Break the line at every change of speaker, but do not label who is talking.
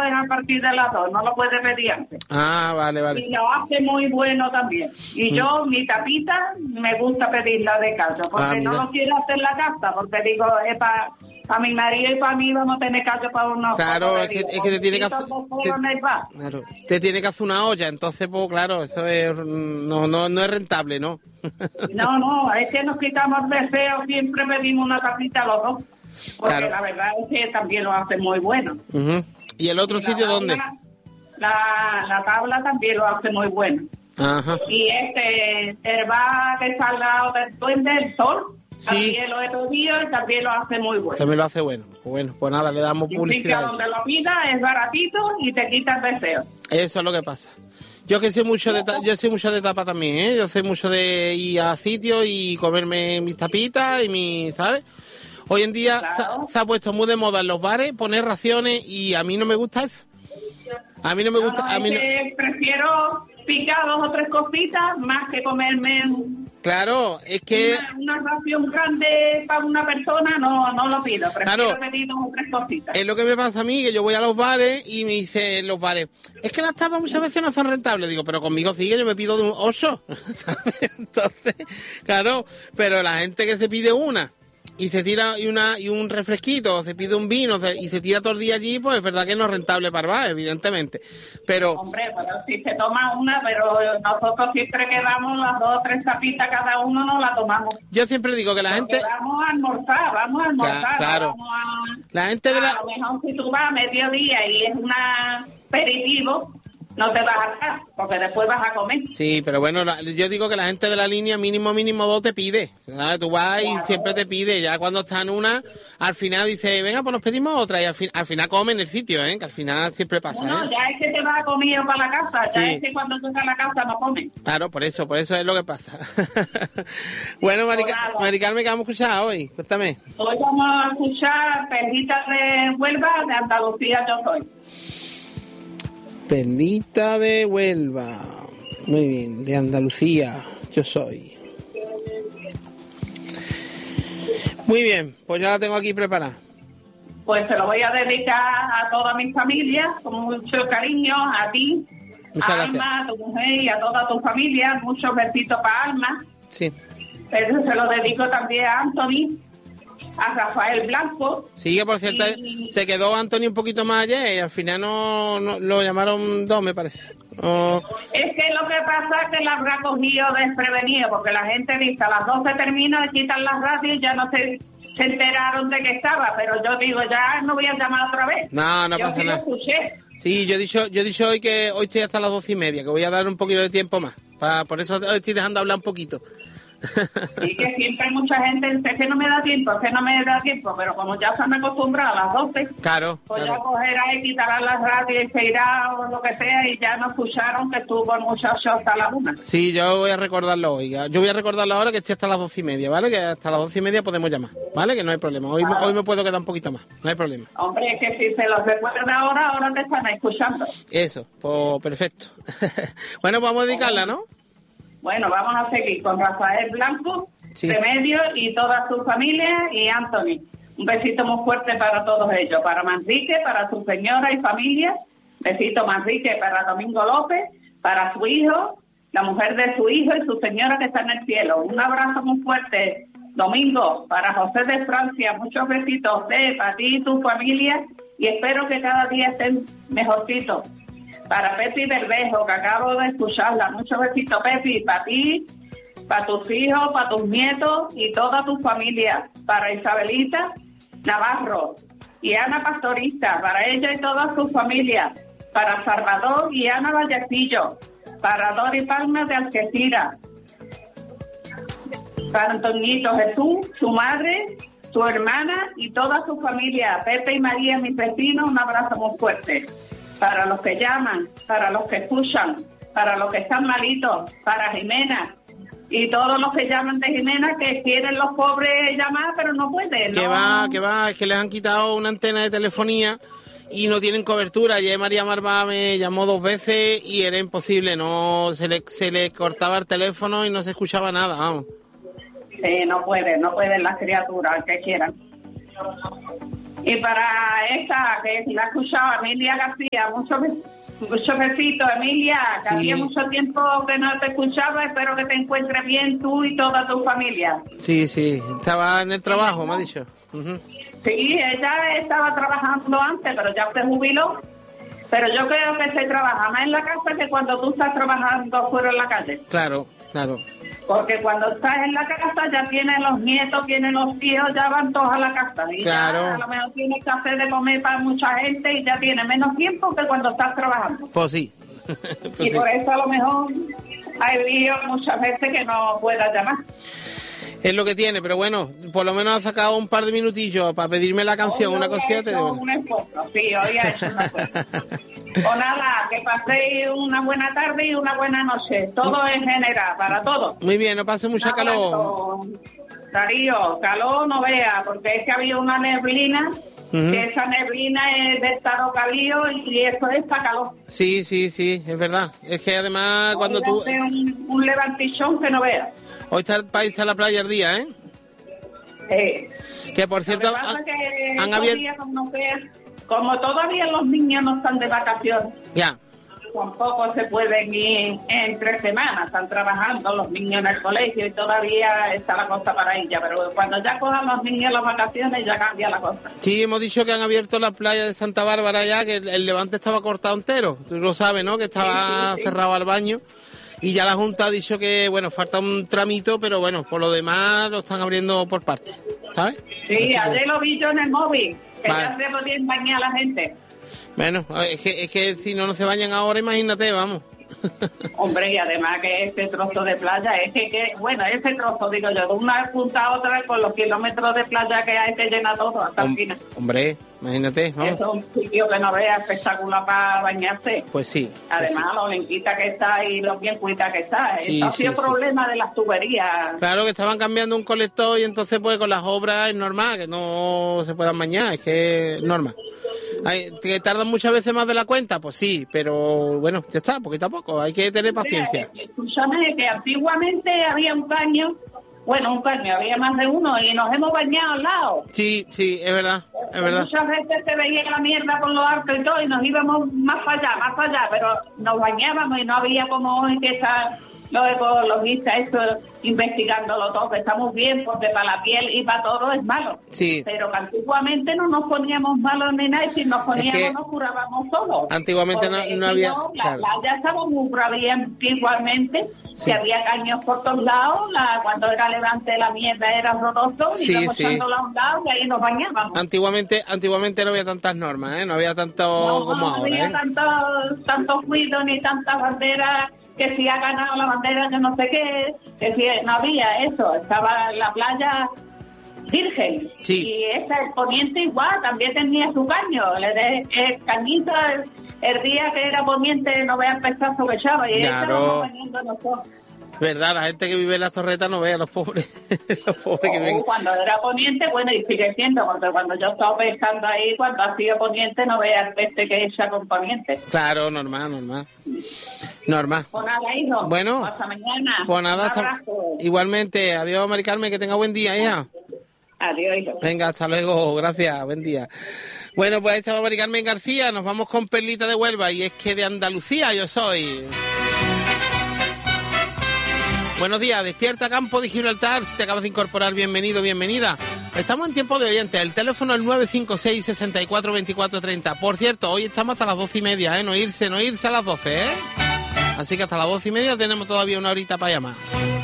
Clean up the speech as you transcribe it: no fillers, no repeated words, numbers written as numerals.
abren a partir de las 2, no lo puede pedir antes.
Ah, vale.
Y lo hace muy bueno también. Y yo, mi tapita, me gusta pedirla de callo, porque no lo quiero hacer en la casa, porque digo, es para mi marido y para mí vamos a tener callo para unos.
Claro, es que te tiene que hacer... Claro, te tiene que hacer una olla, entonces, pues claro, eso es no es rentable, ¿no?
No, es que nos quitamos deseo, siempre pedimos una tapita a los dos. Porque claro, la verdad es que también lo hace muy bueno.
¿Y el otro sitio dónde?
La tabla también lo hace muy bueno.
Ajá.
Y el bar que está al lado del Duende del Sol,
sí,
también lo he pedido y también lo hace muy bueno.
También lo hace bueno. Bueno, pues nada, le damos publicidad.
Donde lo pidas es baratito y te quita el deseo.
Eso es lo que pasa. Yo que sé mucho de tapa también, ¿eh? Yo sé mucho de ir a sitios y comerme mis tapitas y mis, ¿sabes? Hoy en día claro, se ha puesto muy de moda en los bares poner raciones y a mí no me gusta eso. A mí no me gusta.
Prefiero picar 2 o 3 cositas más que comerme.
Claro, es que
una ración grande para una persona no lo pido. Prefiero pedir 2 o 3 cositas.
Es lo que me pasa a mí, que yo voy a los bares y me dicen los bares, es que las tapas muchas veces no son rentables. Digo, pero conmigo sigue, yo me pido de un 8. Entonces, claro, pero la gente que se pide una y se tira y un refresquito, se pide un vino y se tira todo el día allí, pues es verdad que no es rentable para el bar, evidentemente. Pero
hombre, pero si se toma una, pero nosotros siempre quedamos las 2 o 3 tapitas cada uno, no la tomamos.
Yo siempre digo que la gente...
Vamos a almorzar.
Claro. La gente de la...
A lo mejor si tú vas a mediodía y es un aperitivo, no te vas a hartar, porque después vas a comer.
Sí, pero bueno, yo digo que la gente de la línea mínimo 2 te pide. ¿Sabes? Tú vas y siempre te pide. Ya cuando está en una, al final dice, venga, pues nos pedimos otra. Y al final come en el sitio, ¿eh? Que al final siempre pasa.
No, ya es que te vas a comer para la casa. Ya es que cuando tú estás a la casa no comes.
Claro, por eso es lo que pasa. Bueno, Mari Carmen, ¿qué vamos a escuchar hoy? Cuéntame.
Hoy vamos a escuchar Perlitas de Huelva, de Andalucía Yo Soy.
Perlita de Huelva. Muy bien, de Andalucía Yo Soy. Muy bien, pues ya la tengo aquí preparada.
Pues se lo voy a dedicar a toda mi familia, con mucho cariño, a ti, a Alma, a tu mujer y a toda tu familia. Muchos besitos para Alma.
Sí.
Pero se lo dedico también a Anthony, a Rafael Blanco.
Sí, que por cierto, se quedó Antonio un poquito más ayer y al final no lo llamaron 2, me parece.
Es que lo que pasa es que la habrá cogido desprevenido, porque la gente dice, a las 12 termina, quitan las radios y ya no se enteraron de que estaba, pero yo digo, ya no voy a llamar otra vez.
No pasa nada.
Escuché.
Sí, yo he dicho hoy que hoy estoy hasta las 12:30, que voy a dar un poquito de tiempo más. Por eso hoy estoy dejando hablar un poquito.
Y que siempre hay mucha gente dice que no me da tiempo, pero como ya se han acostumbrado a las 12,
claro,
pues ya cogerá y quitará las radios y se irá o lo que sea y ya no escucharon que estuvo con muchachos hasta la 1.
Sí, yo voy a recordarlo hoy. Yo voy a recordarlo ahora que estoy hasta las 12:30, ¿vale? Que hasta las 12:30 podemos llamar, ¿vale? Que no hay problema. Hoy me puedo quedar un poquito más, no hay problema.
Hombre, es que si se los recuerda ahora te están escuchando.
Eso, pues perfecto. Bueno, pues vamos a dedicarla, ¿no?
Bueno, vamos a seguir con Rafael Blanco, sí, Remedio y toda su familia y Anthony. Un besito muy fuerte para todos ellos. Para Manrique, para su señora y familia. Besito Manrique para Domingo López, para su hijo, la mujer de su hijo y su señora que está en el cielo. Un abrazo muy fuerte, Domingo, para José de Francia. Muchos besitos para ti y tu familia y espero que cada día estén mejorcitos. Para Pepi Berbejo, que acabo de escucharla. Muchos besitos, Pepi, para ti, para tus hijos, para tus nietos y toda tu familia. Para Isabelita Navarro y Ana Pastorista, para ella y toda su familia. Para Salvador y Ana Vallecillo. Para Dori Palma de Algeciras. Para Antoñito Jesús, su madre, su hermana y toda su familia. Pepe y María, mis vecinos, un abrazo muy fuerte. Para los que llaman, para los que escuchan, para los que están malitos, para Jimena y todos los que llaman de Jimena que quieren los pobres llamar pero no pueden.
Que va, es que les han quitado una antena de telefonía y no tienen cobertura. Ayer María Marvá me llamó 2 veces y era imposible, se le cortaba el teléfono y no se escuchaba nada, vamos.
Sí, no pueden las criaturas, que quieran. Y para esa, que la ha escuchado Emilia García, muchos besitos, Emilia, que había mucho tiempo que no te escuchaba, espero que te encuentres bien tú y toda tu familia.
Sí, estaba en el trabajo, me ha dicho.
Sí, ella estaba trabajando antes, pero ya se jubiló. Pero yo creo que se trabaja más en la casa que cuando tú estás trabajando fuera en la calle.
Claro.
Porque cuando estás en la casa ya tienes los nietos, tienes los hijos, ya van todos a la casa. Y
claro.
Ya a lo mejor tienes que hacer de comer para mucha gente y ya tienes menos tiempo que cuando estás trabajando.
Pues sí.
Y por eso a lo mejor hay días muchas veces que no puedas llamar.
Es lo que tiene, pero bueno, por lo menos ha sacado un par de minutillos para pedirme la canción, una cosita.
Un esfuerzo, sí, hoy ha hecho un esfuerzo. O nada, que paséis una buena tarde y una buena noche. Todo en general, para todos.
Muy bien, no pase mucha calor.
Darío, calor no vea, porque es que había una neblina, que esa neblina es de estado calío y eso es para calor.
Sí, es verdad. Es que además cuando tú...
Un levantichón que no veas.
Hoy está para irse a la playa el día, ¿eh? Que por cierto, han abierto...
Como todavía los niños no están de vacaciones,
ya,
tampoco se pueden ir entre semanas, están trabajando los niños en el colegio y todavía está la cosa para ella, pero cuando ya cojan los niños las vacaciones ya cambia la cosa.
Sí, hemos dicho que han abierto la playa de Santa Bárbara ya, que el levante estaba cortado entero, tú lo sabes, ¿no? Que estaba cerrado al baño. Y ya la Junta ha dicho que, bueno, falta un tramito, pero bueno, por lo demás lo están abriendo por partes, ¿sabes?
Sí, ayer lo vi yo en el móvil, que ya se podían bañar a la gente.
Bueno, es que si no se bañan ahora, imagínate, vamos.
Hombre, y además que este trozo de playa, es que bueno, ese trozo, digo yo, de una punta a otra, con los kilómetros de playa que hay, te llena todo hasta el final.
Hombre, imagínate, vamos.
Es un sitio que no veas espectacular para bañarse.
Pues sí.
Además,
pues sí.
Lo limpita que está y lo bien cuidada que está.
Sí,
Eso ha sido problema de las tuberías.
Claro, que estaban cambiando un colector y entonces pues con las obras es normal que no se puedan bañar, es que es normal. ¿Que tardan muchas veces más de la cuenta? Pues sí, pero bueno, ya está, poquito a poco, hay que tener paciencia.
Escúchame, que antiguamente había un caño, había más de uno y nos hemos bañado al lado.
Sí, es verdad, es verdad.
Muchas veces se veía la mierda con los arcos y todo y nos íbamos más para allá, pero nos bañábamos y no había como hoy que está... Los ecologistas, eso, investigándolo todo, que estamos bien, porque para la piel y para todo es malo.
Sí.
Pero que antiguamente no nos poníamos malos ni nada, y si nos poníamos nos curábamos solos.
Antiguamente no había...
La playa estaba muy bravía antiguamente, que había caños por todos lados, cuando era levante la mierda era horroroso, y íbamos echándola a un lado y ahí nos bañábamos.
Antiguamente no había tantas normas, no había tanto como ahora.
No había tanto ruido ni tantas banderas, que si ha ganado la bandera yo no sé qué, que si no había eso, estaba la playa virgen.
Sí.
Y el poniente igual, también tenía su caño, el cañito el día que era poniente no vea el pedazo que echaba y estábamos bañando nosotros.
Verdad, la gente que vive en las torretas no ve a los pobres, que ven.
Cuando era poniente, bueno, y sigue siendo, porque cuando yo estaba pescando ahí, cuando ha sido poniente, no vea el peste que echa con poniente.
Claro, normal.
Pues nada, hijo.
Bueno,
hasta mañana.
Pues nada, igualmente. Adiós, Mari Carmen, que tenga buen día, hija.
Adiós, hijo.
Venga, hasta luego, gracias, buen día. Bueno, pues ahí estaba Mari Carmen García, nos vamos con Perlita de Huelva, y es que de Andalucía yo soy. Buenos días, despierta Campo de Gibraltar, si te acabas de incorporar, bienvenido, bienvenida. Estamos en tiempo de oyentes, el teléfono es 956 64 24 30. Por cierto, hoy estamos hasta las 12:30, no irse a las 12, Así que hasta las 12:30 tenemos todavía una horita para llamar.